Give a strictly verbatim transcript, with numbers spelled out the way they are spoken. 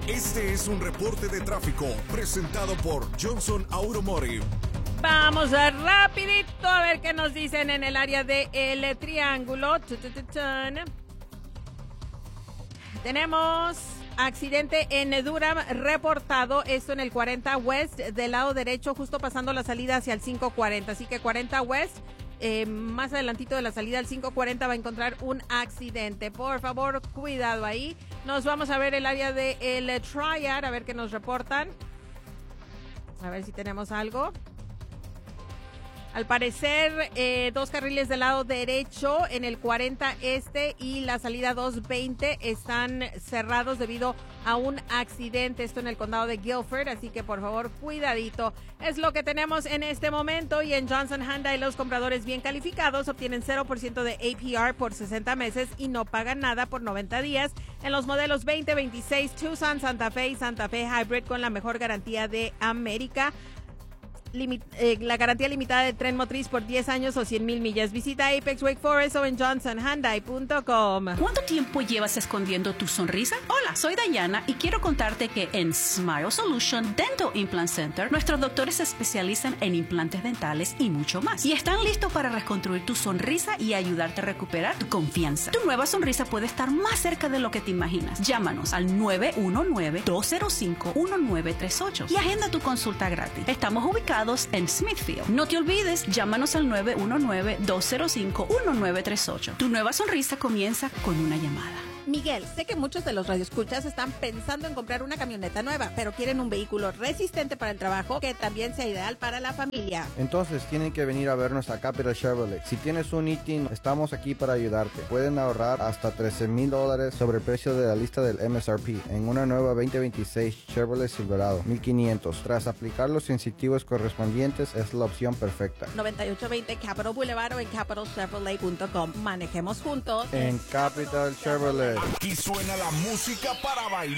Este es un reporte de tráfico presentado por Johnson Automotive. Vamos a rapidito a ver qué nos dicen en el área de El Triángulo. Tenemos accidente en Durham reportado, esto en el cuarenta West, del lado derecho, justo pasando la salida hacia el cinco cuarenta. Así que cuarenta West, eh, más adelantito de la salida al cinco cuarenta va a encontrar un accidente. Por favor, cuidado ahí. Nos vamos a ver el área de El Triad, a ver qué nos reportan. A ver si tenemos algo. Al parecer, eh, dos carriles del lado derecho en el cuarenta este y la salida doscientos veinte están cerrados debido a un accidente. Esto en el condado de Guilford, así que por favor, cuidadito. Es lo que tenemos en este momento y en Johnson Hyundai los compradores bien calificados obtienen cero por ciento de A P R por sesenta meses y no pagan nada por noventa días en los modelos veinte veintiséis Tucson, Santa Fe y Santa Fe Hybrid con la mejor garantía de América. Limit, eh, la garantía limitada de tren motriz por diez años o cien mil millas. Visita Apex Wake Forest o en johnson hyundai punto com. ¿Cuánto tiempo llevas escondiendo tu sonrisa? Hola, soy Dayana y quiero contarte que en Smile Solution Dental Implant Center nuestros doctores se especializan en implantes dentales y mucho más. Y están listos para reconstruir tu sonrisa y ayudarte a recuperar tu confianza. Tu nueva sonrisa puede estar más cerca de lo que te imaginas. Llámanos al nueve uno nueve, dos cero cinco, uno nueve tres ocho y agenda tu consulta gratis. Estamos ubicados en Smithfield. No te olvides, llámanos al nueve uno nueve, dos cero cinco, uno nueve tres ocho. Tu nueva sonrisa comienza con una llamada. Miguel, sé que muchos de los radioescuchas están pensando en comprar una camioneta nueva, pero quieren un vehículo resistente para el trabajo que también sea ideal para la familia. Entonces tienen que venir a vernos a Capital Chevrolet. Si tienes un I T I N, estamos aquí para ayudarte. Pueden ahorrar hasta trece mil dólares sobre el precio de la lista del M S R P en una nueva veinte veintiséis Chevrolet Silverado mil quinientos. Tras aplicar los incentivos correspondientes, es la opción perfecta. noventa y ocho veinte Capitol Boulevard o en capital chevrolet punto com. Manejemos juntos En Capital Chevrolet. Aquí suena la música para bailar.